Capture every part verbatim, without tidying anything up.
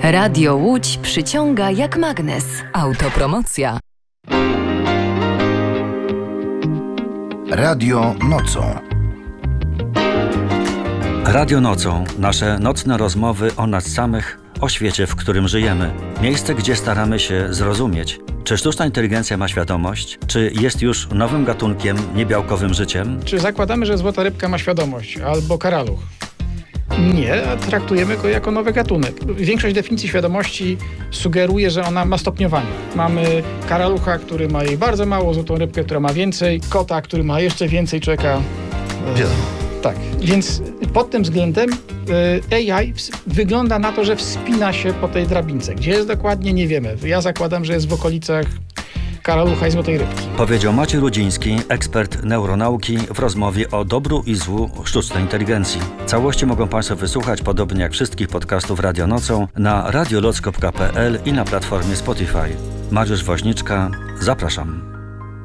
Radio Łódź przyciąga jak magnes. Autopromocja. Radio nocą. Radio nocą. Nasze nocne rozmowy o nas samych, o świecie, w którym żyjemy. Miejsce, gdzie staramy się zrozumieć, czy sztuczna inteligencja ma świadomość, czy jest już nowym gatunkiem, niebiałkowym życiem. Czy zakładamy, że złota rybka ma świadomość, albo karaluch? Nie, a traktujemy go jako nowy gatunek. Większość definicji świadomości sugeruje, że ona ma stopniowanie. Mamy karalucha, który ma jej bardzo mało, złotą rybkę, która ma więcej, kota, który ma jeszcze więcej, czeka. Wiadomo. Tak, więc pod tym względem A I wygląda na to, że wspina się po tej drabince. Gdzie jest dokładnie, nie wiemy. Ja zakładam, że jest w okolicach karalucha i złotej rybki. Powiedział Maciej Rudziński, ekspert neuronauki, w rozmowie o dobru i złu sztucznej inteligencji. Całości mogą Państwo wysłuchać, podobnie jak wszystkich podcastów Radio Nocą, na radioloc kropka p l i na platformie Spotify. Mariusz Woźniczka, zapraszam.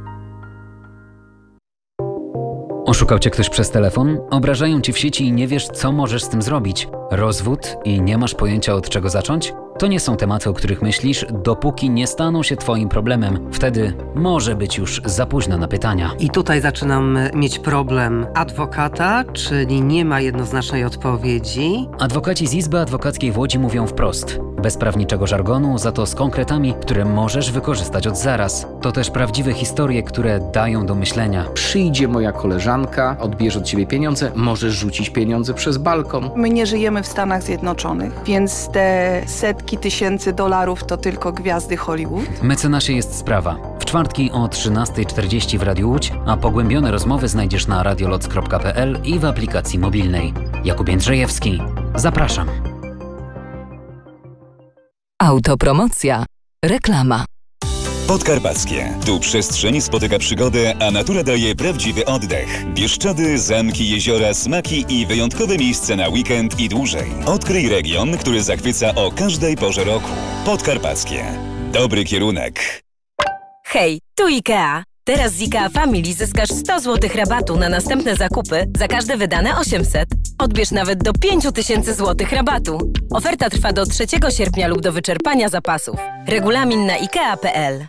Oszukał cię ktoś przez telefon? Obrażają cię w sieci i nie wiesz, co możesz z tym zrobić? Rozwód i nie masz pojęcia, od czego zacząć? To nie są tematy, o których myślisz, dopóki nie staną się twoim problemem. Wtedy może być już za późno na pytania. I tutaj zaczynam mieć problem adwokata, czyli nie ma jednoznacznej odpowiedzi. Adwokaci z Izby Adwokackiej w Łodzi mówią wprost. Bez prawniczego żargonu, za to z konkretami, które możesz wykorzystać od zaraz. To też prawdziwe historie, które dają do myślenia. Przyjdzie moja koleżanka, odbierze od ciebie pieniądze, możesz rzucić pieniądze przez balkon. My nie żyjemy w Stanach Zjednoczonych, więc te setki tysięcy dolarów to tylko gwiazdy Hollywood. Mecenasie jest sprawa. W czwartki o trzynasta czterdzieści w Radiu Łódź, a pogłębione rozmowy znajdziesz na radioloc kropka p l i w aplikacji mobilnej. Jakub Jędrzejewski. Zapraszam. Autopromocja. Reklama. Podkarpackie. Tu przestrzeń spotyka przygodę, a natura daje prawdziwy oddech. Bieszczady, zamki, jeziora, smaki i wyjątkowe miejsce na weekend i dłużej. Odkryj region, który zachwyca o każdej porze roku. Podkarpackie. Dobry kierunek. Hej, tu IKEA. Teraz z IKEA Family zyskasz sto złotych rabatu na następne zakupy za każde wydane osiemset. Odbierz nawet do pięć tysięcy złotych rabatu. Oferta trwa do trzeciego sierpnia lub do wyczerpania zapasów. Regulamin na ikea kropka p l.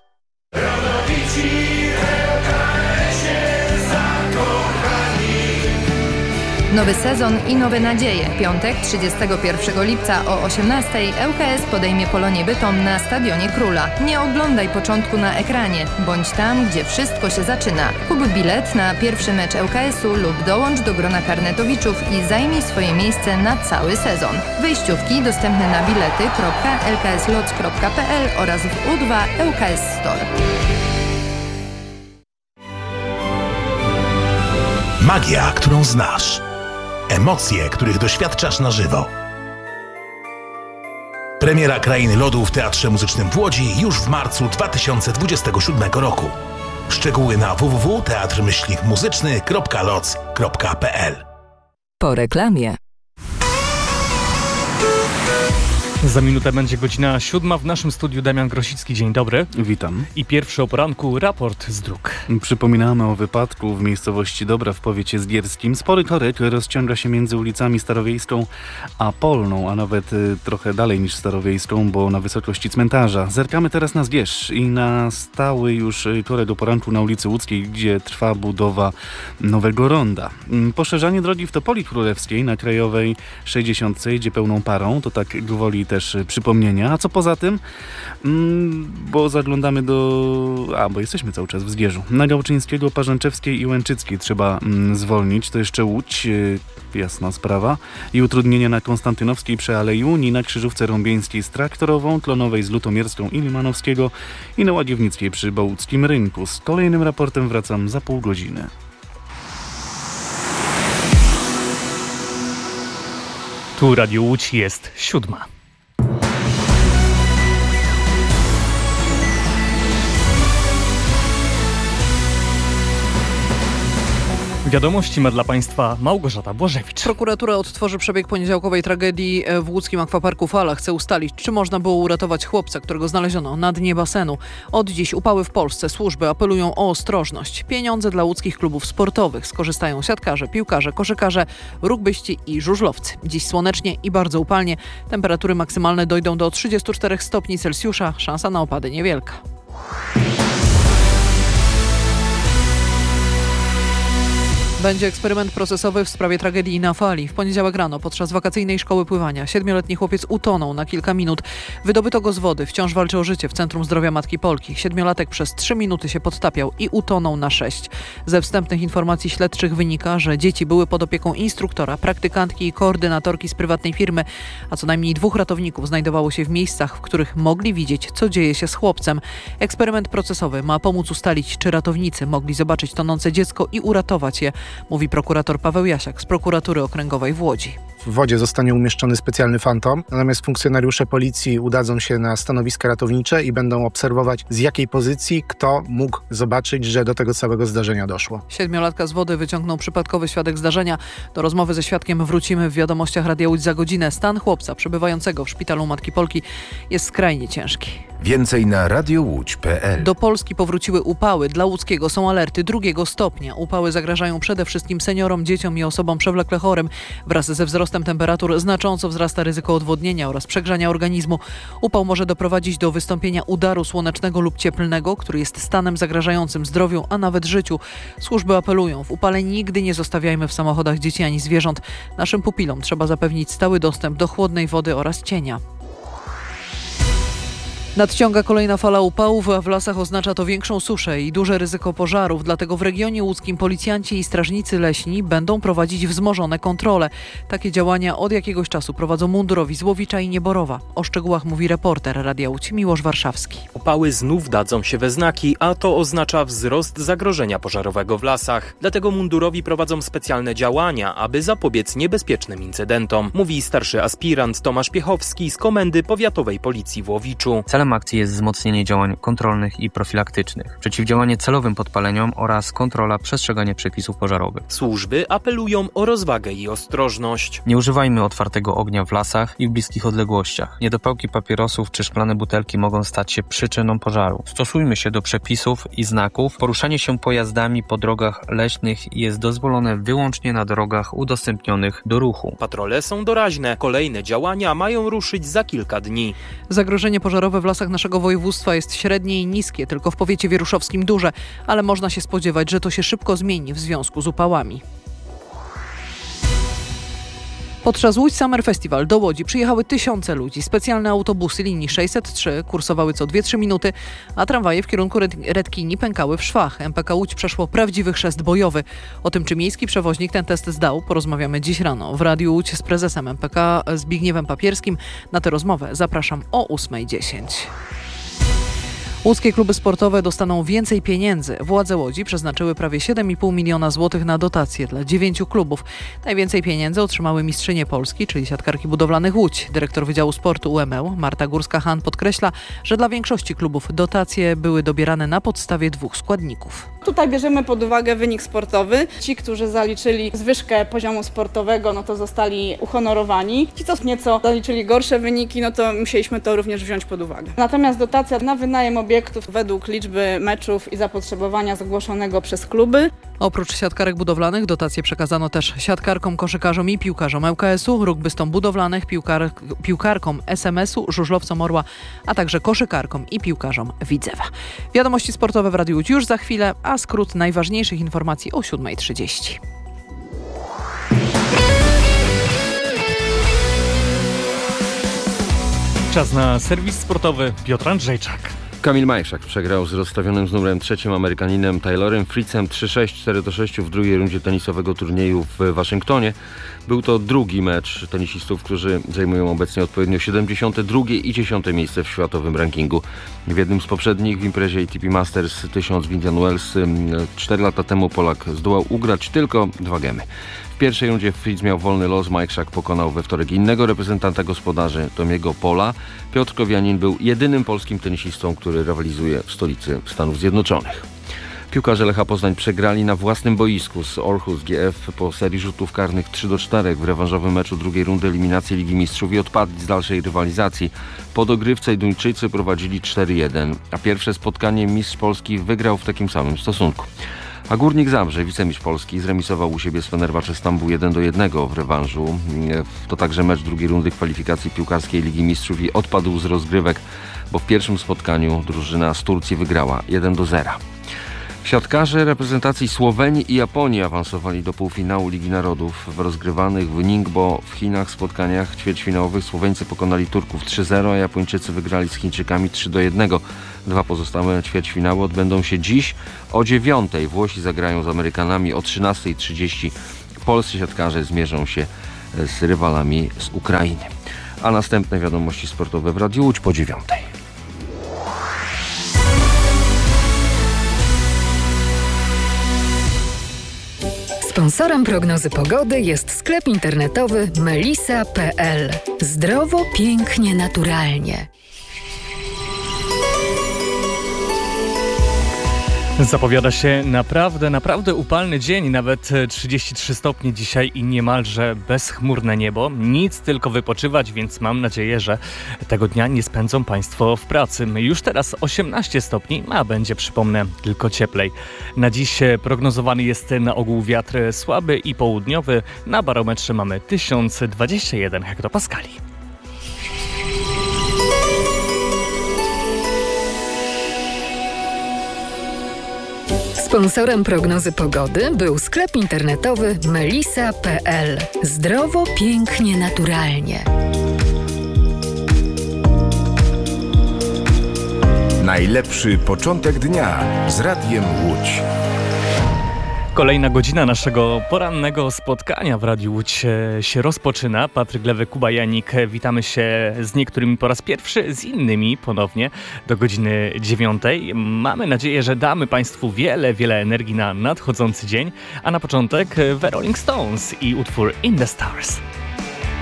Nowy sezon i nowe nadzieje. Piątek, trzydziestego pierwszego lipca o osiemnastej L K S podejmie Polonię Bytom na Stadionie Króla. Nie oglądaj początku na ekranie. Bądź tam, gdzie wszystko się zaczyna. Kup bilet na pierwszy mecz L K S u lub dołącz do grona karnetowiczów i zajmij swoje miejsce na cały sezon. Wejściówki dostępne na bilety kropka l k s loc kropka p l oraz w U dwa L K S Store. Magia, którą znasz. Emocje, których doświadczasz na żywo. Premiera Krainy Lodu w Teatrze Muzycznym w Łodzi już w marcu dwa tysiące dwudziestego siódmego roku. Szczegóły na w w w kropka teatr muzyczny kropka loc kropka p l. Po reklamie. Za minutę będzie godzina siódma. W naszym studiu Damian Grosicki. Dzień dobry. Witam. I pierwszy o poranku raport z dróg. Przypominamy o wypadku w miejscowości Dobra w powiecie zgierskim. Spory korek rozciąga się między ulicami Starowiejską a Polną, a nawet y, trochę dalej niż Starowiejską, bo na wysokości cmentarza. Zerkamy teraz na Zgierz i na stały już korek do poranku na ulicy Łódzkiej, gdzie trwa budowa nowego ronda. Poszerzanie drogi w Topoli Królewskiej na Krajowej sześćdziesiątce idzie pełną parą. To tak gwoli też przypomnienia. A co poza tym? Mm, bo zaglądamy do... A, bo jesteśmy cały czas w Zgierzu. Na Gałczyńskiego, Parzęczewskiej i Łęczyckiej trzeba mm, zwolnić. To jeszcze Łódź, yy, jasna sprawa. I utrudnienia na Konstantynowskiej przy Alei Unii, na Krzyżówce Rąbieńskiej z Traktorową, Klonowej z Lutomierską i Limanowskiego i na Łagiewnickiej przy Bołuckim Rynku. Z kolejnym raportem wracam za pół godziny. Tu Radio Łódź, jest siódma. Wiadomości ma dla Państwa Małgorzata Błażewicz. Prokuratura odtworzy przebieg poniedziałkowej tragedii w łódzkim akwaparku Fala. Chce ustalić, czy można było uratować chłopca, którego znaleziono na dnie basenu. Od dziś upały w Polsce. Służby apelują o ostrożność. Pieniądze dla łódzkich klubów sportowych skorzystają siatkarze, piłkarze, koszykarze, rugbyści i żużlowcy. Dziś słonecznie i bardzo upalnie. Temperatury maksymalne dojdą do trzydziestu czterech stopni Celsjusza. Szansa na opady niewielka. Będzie eksperyment procesowy w sprawie tragedii na Fali. W poniedziałek rano podczas wakacyjnej szkoły pływania siedmioletni chłopiec utonął na kilka minut. Wydobyto go z wody. Wciąż walczy o życie w Centrum Zdrowia Matki Polki. Siedmiolatek przez trzy minuty się podtapiał i utonął na sześć. Ze wstępnych informacji śledczych wynika, że dzieci były pod opieką instruktora, praktykantki i koordynatorki z prywatnej firmy, a co najmniej dwóch ratowników znajdowało się w miejscach, w których mogli widzieć, co dzieje się z chłopcem. Eksperyment procesowy ma pomóc ustalić, czy ratownicy mogli zobaczyć tonące dziecko i uratować je, mówi prokurator Paweł Jasiak z prokuratury okręgowej w Łodzi. W wodzie zostanie umieszczony specjalny fantom, natomiast funkcjonariusze policji udadzą się na stanowiska ratownicze i będą obserwować, z jakiej pozycji kto mógł zobaczyć, że do tego całego zdarzenia doszło. Siedmiolatka z wody wyciągnął przypadkowy świadek zdarzenia. Do rozmowy ze świadkiem wrócimy w wiadomościach Radia Łódź za godzinę. Stan chłopca przebywającego w szpitalu Matki Polki jest skrajnie ciężki. Więcej na radiowódź kropka p l. Do Polski powróciły upały. Dla łódzkiego są alerty drugiego stopnia. Upały zagrażają przede wszystkim seniorom, dzieciom i osobom przewlekle chorym. Wraz ze wzrostem temperatur znacząco wzrasta ryzyko odwodnienia oraz przegrzania organizmu. Upał może doprowadzić do wystąpienia udaru słonecznego lub cieplnego, który jest stanem zagrażającym zdrowiu, a nawet życiu. Służby apelują: w upale nigdy nie zostawiajmy w samochodach dzieci ani zwierząt. Naszym pupilom trzeba zapewnić stały dostęp do chłodnej wody oraz cienia. Nadciąga kolejna fala upałów, a w lasach oznacza to większą suszę i duże ryzyko pożarów. Dlatego w regionie łódzkim policjanci i strażnicy leśni będą prowadzić wzmożone kontrole. Takie działania od jakiegoś czasu prowadzą mundurowi z Łowicza i Nieborowa. O szczegółach mówi reporter Radia Łódź Miłosz Warszawski. Upały znów dadzą się we znaki, a to oznacza wzrost zagrożenia pożarowego w lasach. Dlatego mundurowi prowadzą specjalne działania, aby zapobiec niebezpiecznym incydentom, mówi starszy aspirant Tomasz Piechowski z Komendy Powiatowej Policji w Łowiczu. Celem akcji jest wzmocnienie działań kontrolnych i profilaktycznych, przeciwdziałanie celowym podpaleniom oraz kontrola przestrzegania przepisów pożarowych. Służby apelują o rozwagę i ostrożność. Nie używajmy otwartego ognia w lasach i w bliskich odległościach. Niedopałki papierosów czy szklane butelki mogą stać się przyczyną pożaru. Stosujmy się do przepisów i znaków. Poruszanie się pojazdami po drogach leśnych jest dozwolone wyłącznie na drogach udostępnionych do ruchu. Patrole są doraźne. Kolejne działania mają ruszyć za kilka dni. Zagrożenie pożarowe w lasach naszego województwa jest średnie i niskie, tylko w powiecie wieruszowskim duże, ale można się spodziewać, że to się szybko zmieni w związku z upałami. Podczas Łódź Summer Festival do Łodzi przyjechały tysiące ludzi. Specjalne autobusy linii sześćset trzy kursowały co dwie trzy minuty, a tramwaje w kierunku Redkini pękały w szwach. M P K Łódź przeszło prawdziwy chrzest bojowy. O tym, czy miejski przewoźnik ten test zdał, porozmawiamy dziś rano w Radiu Łódź z prezesem M P K Zbigniewem Papierskim. Na tę rozmowę zapraszam o ósma dziesięć. Łódzkie kluby sportowe dostaną więcej pieniędzy. Władze Łodzi przeznaczyły prawie siedem i pół miliona złotych na dotacje dla dziewięciu klubów. Najwięcej pieniędzy otrzymały mistrzynie Polski, czyli siatkarki budowlanych Łódź. Dyrektor Wydziału Sportu U M E Marta Górska-Han podkreśla, że dla większości klubów dotacje były dobierane na podstawie dwóch składników. Tutaj bierzemy pod uwagę wynik sportowy. Ci, którzy zaliczyli zwyżkę poziomu sportowego, no to zostali uhonorowani. Ci, co nieco zaliczyli gorsze wyniki, no to musieliśmy to również wziąć pod uwagę. Natomiast dotacja na wynajem obiektów według liczby meczów i zapotrzebowania zgłoszonego przez kluby. Oprócz siatkarek budowlanych dotacje przekazano też siatkarkom, koszykarzom i piłkarzom L K S u, rugbystom budowlanych, piłkar, piłkarkom S M S u, żużlowcom Orła, a także koszykarkom i piłkarzom Widzewa. Wiadomości sportowe w Radiu Łódź już za chwilę, a skrót najważniejszych informacji o siódma trzydzieści. Czas na serwis sportowy. Piotr Andrzejczak. Kamil Majszak przegrał z rozstawionym z numerem trzecim Amerykaninem Taylorem Fritzem trzy sześć, cztery do sześciu w drugiej rundzie tenisowego turnieju w Waszyngtonie. Był to drugi mecz tenisistów, którzy zajmują obecnie odpowiednio siedemdziesiąte drugie i dziesiąte miejsce w światowym rankingu. W jednym z poprzednich w imprezie A T P Masters tysiąc w Indian Wells cztery lata temu Polak zdołał ugrać tylko dwa gemy. W pierwszej rundzie Fritz miał wolny los, Majszak pokonał we wtorek innego reprezentanta gospodarzy, Tomiego Pola. Piotr Kowianin był jedynym polskim tenisistą, który rywalizuje w stolicy Stanów Zjednoczonych. Piłkarze Lecha Poznań przegrali na własnym boisku z Orhus G F po serii rzutów karnych trzy do czterech w rewanżowym meczu drugiej rundy eliminacji Ligi Mistrzów i odpadli z dalszej rywalizacji. Po dogrywce Duńczycy prowadzili cztery jeden, a pierwsze spotkanie mistrz Polski wygrał w takim samym stosunku. A Górnik Zabrze, wicemistrz Polski, zremisował u siebie z Fenerbahce Stambuł jeden do jednego w rewanżu. To także mecz drugiej rundy kwalifikacji piłkarskiej Ligi Mistrzów i odpadł z rozgrywek, bo w pierwszym spotkaniu drużyna z Turcji wygrała jeden do zera. Siatkarze reprezentacji Słowenii i Japonii awansowali do półfinału Ligi Narodów w rozgrywanych w Ningbo w Chinach spotkaniach ćwierćfinałowych. Słoweńcy pokonali Turków trzy zero, a Japończycy wygrali z Chińczykami trzy do jednego. Dwa pozostałe ćwierćfinały odbędą się dziś o dziewiątej. Włosi zagrają z Amerykanami o trzynastej trzydzieści. Polscy siatkarze zmierzą się z rywalami z Ukrainy. A następne wiadomości sportowe w Radiu Łódź po dziewiątej. Sponsorem prognozy pogody jest sklep internetowy melisa kropka p l. Zdrowo, pięknie, naturalnie. Zapowiada się naprawdę, naprawdę upalny dzień, nawet trzydzieści trzy stopnie dzisiaj i niemalże bezchmurne niebo. Nic, tylko wypoczywać, więc mam nadzieję, że tego dnia nie spędzą Państwo w pracy. Już teraz osiemnaście stopni, a będzie, przypomnę, tylko cieplej. Na dziś prognozowany jest na ogół wiatr słaby i południowy. Na barometrze mamy tysiąc dwadzieścia jeden hektopaskali. Sponsorem prognozy pogody był sklep internetowy melisa kropka p l. Zdrowo, pięknie, naturalnie. Najlepszy początek dnia z Radiem Łódź. Kolejna godzina naszego porannego spotkania w Radiu Łódź się rozpoczyna. Patryk Lewy, Kuba Janik. Witamy się z niektórymi po raz pierwszy, z innymi ponownie do godziny dziewiątej. Mamy nadzieję, że damy Państwu wiele, wiele energii na nadchodzący dzień. A na początek The Rolling Stones i utwór In the Stars.